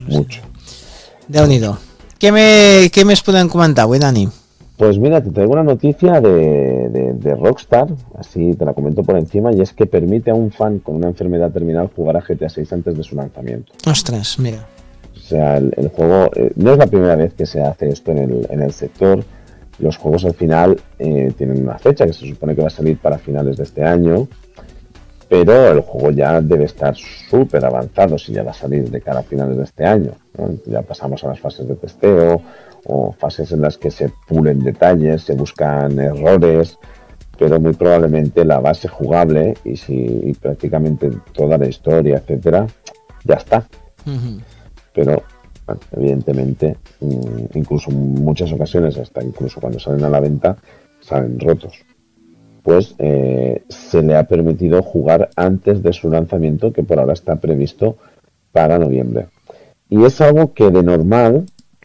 mucho. Déu-n'hi-do. Què més podem comentar avui, Dani? Pues mira, te traigo una noticia de Rockstar, así te la comento por encima, y es que permite a un fan con una enfermedad terminal jugar a GTA 6 antes de su lanzamiento. Ostras, mira. O sea, el juego no es la primera vez que se hace esto en el sector. Los juegos al final tienen una fecha que se supone que va a salir para finales de este año, pero el juego ya debe estar súper avanzado si ya va a salir de cara a finales de este año, ¿no? Ya pasamos a las fases de testeo o fases en las que se pulen detalles, se buscan errores, pero muy probablemente la base jugable y prácticamente toda la historia, etcétera, ya está. Pero bueno, evidentemente, incluso en muchas ocasiones, hasta incluso cuando salen a la venta, salen rotos. Pues se le ha permitido jugar antes de su lanzamiento, que por ahora está previsto para noviembre. Y es algo que de normal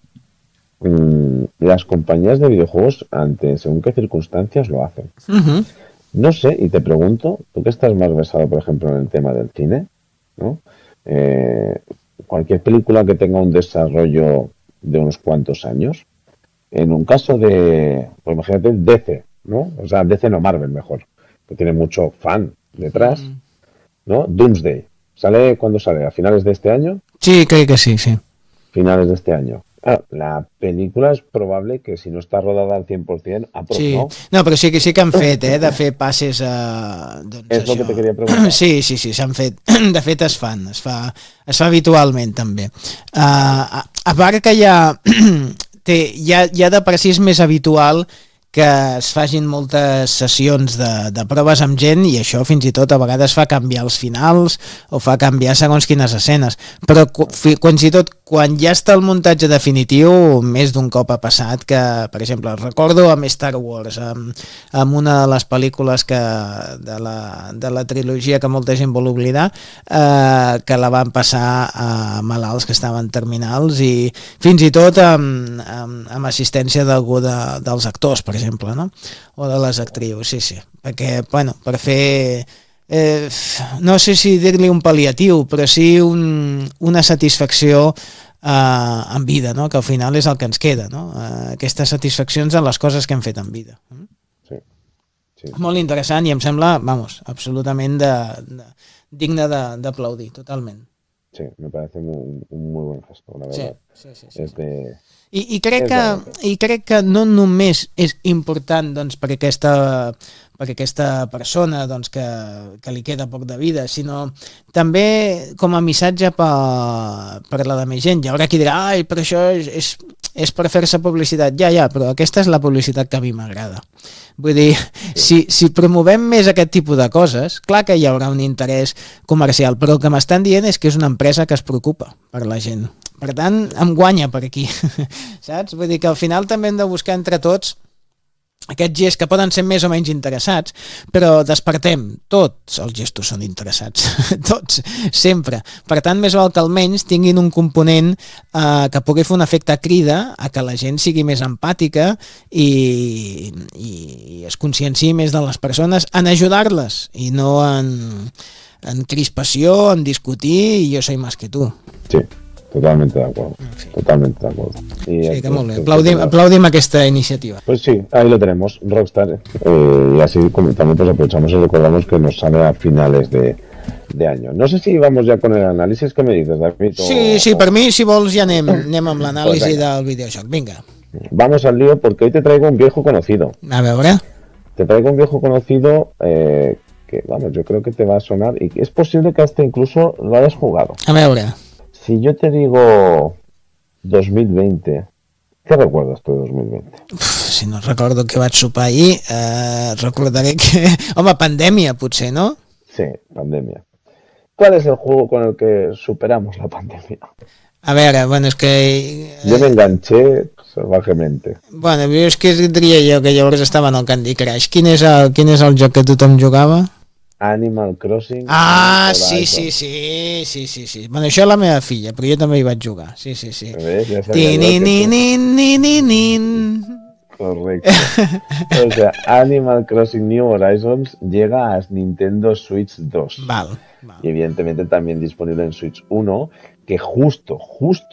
las compañías de videojuegos, ante según qué circunstancias, lo hacen. No sé, y te pregunto, tú que estás más versado, por ejemplo, en el tema del cine, ¿no? Cualquier película que tenga un desarrollo de unos cuantos años, en un caso de, pues imagínate, DC, ¿no? O sea, DC no, Marvel mejor, que tiene mucho fan detrás, ¿no? Doomsday, ¿cuándo sale? ¿A finales de este año? Sí, crec que sí. Finales de este año. La pel·lícula és probable que si no està rodada al 100%, Sí. no? No, però sí que han fet, de fer passes doncs és el que te queria preguntar. Sí, s'han fet. De fet es fa habitualment també. A part que ja de per si és més habitual que es facin moltes sessions de proves amb gent i això fins i tot a vegades fa canviar els finals o fa canviar segons quines escenes, però fins i tot quan ja està el muntatge definitiu més d'un cop ha passat que, per exemple, recordo amb Star Wars, amb una de les pel·lícules de la trilogia que molta gent vol oblidar, que la van passar a malalts que estaven terminals i fins i tot amb assistència d'algú dels actors, per exemple, no? O de les actrius, sí. Perquè, bueno, per fer... no sé si dir-li un pal·liatiu, però sí una satisfacció en vida, no? Que al final és el que ens queda, no? Aquestes satisfaccions en les coses que hem fet en vida. Sí. Molt interessant i em sembla, absolutament digne d'aplaudir, totalment. Sí, me parece un muy buen gesto, la verdad. Sí. I crec que no només és important doncs, per aquesta persona doncs, que li queda poc de vida, sinó també com a missatge per la de més gent. Hi haurà qui dirà, però això és per fer-se publicitat. Ja, però aquesta és la publicitat que a mi m'agrada. Vull dir, si promovem més aquest tipus de coses, clar que hi haurà un interès comercial, però el que m'estan dient és que és una empresa que es preocupa per la gent. Per tant, em guanya per aquí, saps? Vull dir que al final també hem de buscar entre tots aquests gestos que poden ser més o menys interessats, però despertem, tots els gestos són interessats, tots, sempre. Per tant, més val que almenys tinguin un component que pugui fer un efecte crida a que la gent sigui més empàtica i es conscienciï més de les persones en ajudar-les i no en crispació, en discutir i jo soy más que tú. Sí. Totalmente de acuerdo. Totalmente de acuerdo. Sí, que molt bé. Aplaudim aquesta iniciativa. Pues sí, ahí lo tenemos, Rockstar. Y así también pues aprovechamos y recordamos que nos sale a finales de año. No sé si vamos ya con el análisis. ¿Qué me dices, David? Sí, per mi, si vols, ja anem amb l'anàlisi del videojoc. Vinga. Vamos al lío porque hoy te traigo un viejo conocido. A veure. Te traigo un viejo conocido que, vamos, yo creo que te va a sonar y es posible que hasta incluso lo hayas jugado. A veure. Si yo te digo 2020, ¿qué recuerdas tú de 2020? Si no recordo que vaig sopar ahir, recordaré que... Home, pandèmia, potser, ¿no? Sí, pandemia. ¿Cuál es el juego con el que superamos la pandemia? A veure, bueno, és que... Jo m'enganché salvajemente. Bueno, és que diria jo que llavors estava en el Candy Crush. Quin és el joc que tothom jugava? Animal Crossing. Sí. Bueno, això és la meva filla, però jo també hi vaig jugar. Sí. Correcto. O sea, Animal Crossing New Horizons llega a Nintendo Switch 2. Vale. Y evidentemente también disponible en Switch 1, que justo